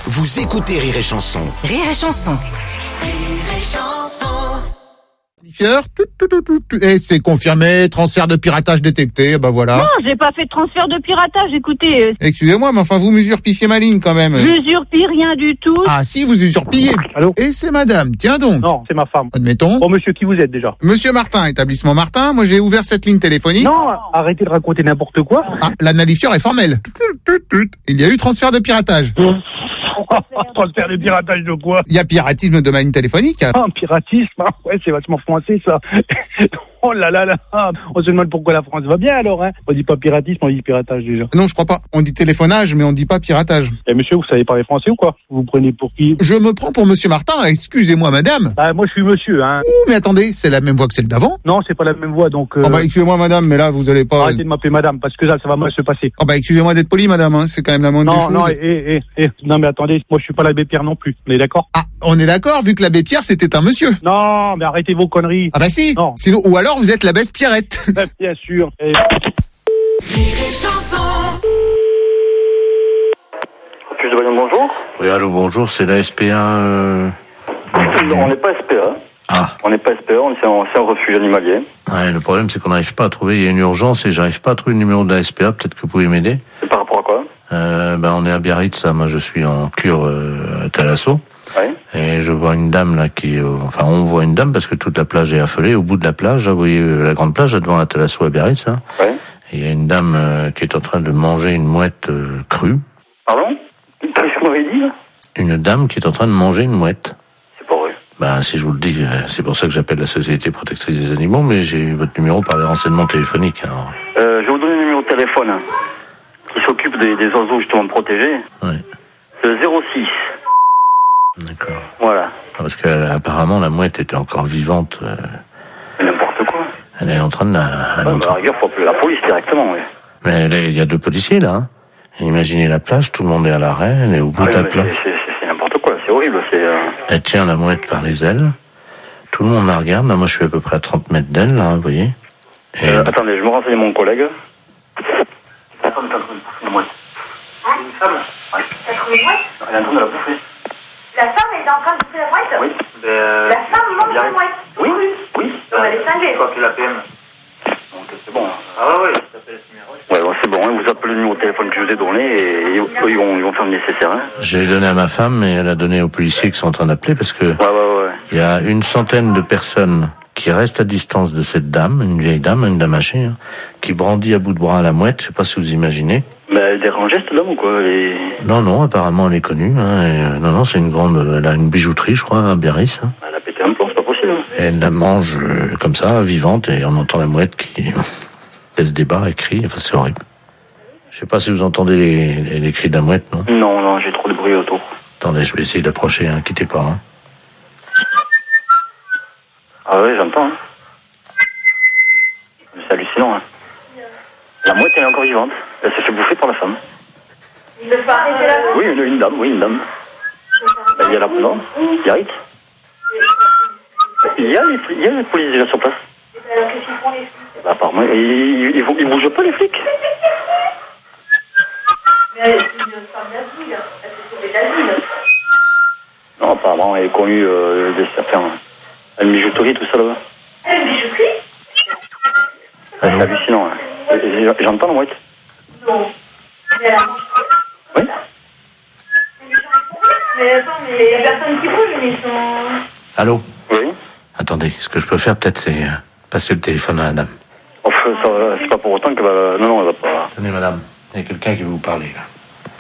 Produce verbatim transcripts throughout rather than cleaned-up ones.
Vous écoutez Rire et Chanson. Rire et Chanson. Rire et Chanson. Fier, tout, tout, tout, tout, tout. Et c'est confirmé, transfert de piratage détecté, bah voilà. Non, j'ai pas fait de transfert de piratage, écoutez. Euh, Excusez-moi, mais enfin vous m'usurpiez ma ligne quand même. J'usurpie rien du tout. Ah si, vous usurpillez. Allô? Et c'est madame, tiens donc. Non, c'est ma femme. Admettons. Bon, monsieur, qui vous êtes déjà? Monsieur Martin, établissement Martin, moi j'ai ouvert cette ligne téléphonique. Non, arrêtez de raconter n'importe quoi. Ah, l'analysieur est formelle. Il y a eu transfert de piratage. Transfert de piratage de quoi? Il y a piratisme de ma ligne téléphonique. Ah, piratisme, hein. Ouais, c'est vachement français, ça. Oh là là là, on se demande pourquoi la France va bien alors, hein. On dit pas piratisme, on dit piratage déjà. Non, je crois pas. On dit téléphonage, mais on dit pas piratage. Eh monsieur, vous savez parler français ou quoi? Vous vous prenez pour qui? Je me prends pour monsieur Martin, excusez-moi madame. Ah, moi je suis monsieur, hein. Ouh, mais attendez, c'est la même voix que celle d'avant. Non, c'est pas la même voix, donc... Euh... Oh bah excusez-moi madame, mais là vous allez pas... Arrêtez de m'appeler madame, parce que là, ça va mal se passer. Oh bah excusez-moi d'être poli madame, hein. C'est quand même la moindre des Non, choses. non, eh, eh, eh, non mais attendez, moi je suis pas l'abbé Pierre non plus, on est d'accord? Ah, on est d'accord, vu que l'abbé Pierre c'était un monsieur. Non, mais arrêtez vos conneries. Ah bah si. Non. Sinon, ou alors vous êtes l'abbesse Pierrette. Bien sûr. Et... Rire et Chanson. Plus de Bayonne, bonjour. Oui, allô, bonjour, c'est la S P A. Euh... Non, on n'est pas S P A. Ah. On n'est pas S P A, on est en, c'est en refuge animalier. Ouais, le problème, c'est qu'on n'arrive pas à trouver. Il y a une urgence et j'arrive pas à trouver le numéro de la S P A. Peut-être que vous pouvez m'aider. C'est par rapport à quoi? Euh, ben, on est à Biarritz, là. Moi, je suis en cure euh, à Thalasso. Ouais. Et je vois une dame, là, qui... Euh, enfin, on voit une dame parce que toute la plage est affolée. Au bout de la plage, là, vous voyez euh, la grande plage, là, devant la Thalasso à Biarritz, là. Ouais. Et il y a une dame euh, qui est en train de manger une mouette euh, crue. Pardon? Qu'est-ce que vous m'avez dit, là? Une dame qui est en train de manger une mouette. C'est pas vrai. Ben, si je vous le dis, euh, c'est pour ça que j'appelle la Société Protectrice des Animaux, mais j'ai eu votre numéro par les renseignements téléphoniques, alors... Euh, je vais vous donner le numéro de téléphone, hein, qui s'occupe des, des oiseaux, justement, protégés. Ouais. C'est le zéro six. D'accord. Voilà. Ah, parce qu'apparemment, la mouette était encore vivante. Euh, C'est n'importe quoi. elle est en train de la... elle est Ouais, en bah, à train- la rigueur, faut appeler la police directement, oui. Mais elle est- il y a deux policiers, là. Hein. Imaginez la plage, tout le monde est à l'arrêt, elle est au bout Ah, de la mais c'est, plage. c'est, c'est, c'est n'importe quoi, c'est horrible, c'est... Euh... Elle tient la mouette par les ailes. Tout le monde la regarde. Là, moi, je suis à peu près à trente mètres d'elle, là, vous voyez. Et Euh, attendez, je me renseigne mon collègue. La femme est en train de bouffer une mouette. Une femme? Ouais. T'as trouvé une mouette? Elle est en train de la bouffer. La femme est en train de bouffer la mouette? Oui. Euh... La femme mange la mouette? Oui, oui, oui. Donc elle est cinglée. Faut appeler la P M. Donc c'est bon. Ah ouais, ouais. Ouais, bon, c'est bon, hein, vous appelez le numéro de téléphone que je vous ai donné et eux, ils vont, ils vont faire le nécessaire. Hein. j'ai donné à ma femme et elle a donné aux policiers qui sont en train d'appeler parce que Ouais, ouais, ouais. il y a une centaine de personnes qui restent à distance de cette dame, une vieille dame, une dame âgée, hein, qui brandit à bout de bras la mouette. Je sais pas si vous imaginez. Mais elle dérangeait cette dame ou quoi? Et... Non, non, apparemment elle est connue. Hein, et, euh, non, non, c'est une grande... Elle a une bijouterie, je crois, à Biarritz. Hein. Elle a pété un plomb, c'est pas possible. Hein. Et elle la mange euh, comme ça, vivante, et on entend la mouette qui pèse des barres et crie. Enfin, c'est horrible. Je sais pas si vous entendez les, les, les cris de la mouette, non? Non, non, j'ai trop de bruit autour. Attendez, je vais essayer d'approcher, hein, quittez pas. Hein. Ah ouais, j'entends. Hein. C'est hallucinant. Hein. La mouette, elle est encore vivante. Elle s'est fait bouffer par la femme. Il ne faut arrêter la mouette? Oui, une, une dame, oui, une dame. Ben, il y a la... Non, Biarritz. Il y a les, il y a les policiers déjà sur place. Alors qu'est-ce qu'ils font les flics? Bah, apparemment, ils, ils, ils, ils bougent pas, les flics. Mais elle est une femme d'asile. Elle s'est sauvée d'asile. Non, apparemment, elle est connue euh, des certains. Une bijouterie, tout ça là-bas. Elle est une bijouterie? C'est hallucinant. Hein. Et- et- J'entends la mouette. Non. Mais elle a mangé. Oui. Mais attends, mais il y a personne qui bouge, mais ils sont... Allô? Oui. Attendez, ce que je peux faire peut-être, c'est euh, passer le téléphone à la dame. Enfin, ça, c'est pas pour autant que va... Non, non, elle va pas... Tenez, madame, il y a quelqu'un qui veut vous parler, là.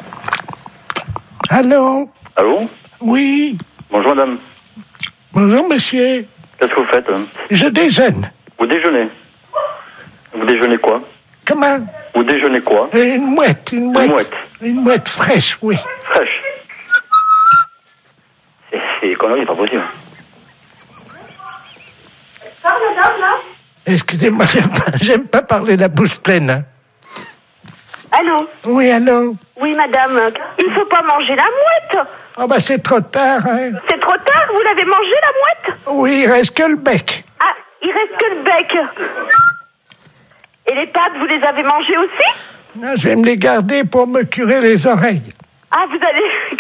Allô? Allô? Oui. Bonjour, madame. Bonjour, monsieur. Qu'est-ce que vous faites? Hein? Je déjeune. Vous déjeunez? Vous déjeunez quoi? Comment? Vous déjeunez quoi? Une mouette, une mouette. Une mouette. Une mouette fraîche, oui. Fraîche. C'est, c'est des conneries, pas possible. Parle, madame, là? Excusez-moi, j'aime pas, j'aime pas parler la bouche pleine. Hein. Allô? Oui, allô? Oui, madame. Il ne faut pas manger la mouette. Oh, bah, c'est trop tard, hein. C'est trop tard, vous l'avez mangée, la mouette? Oui, il reste que le bec. Ah, il reste que le bec. Et les pattes, vous les avez mangées aussi? Non, je vais me les garder pour me curer les oreilles. Ah, vous allez...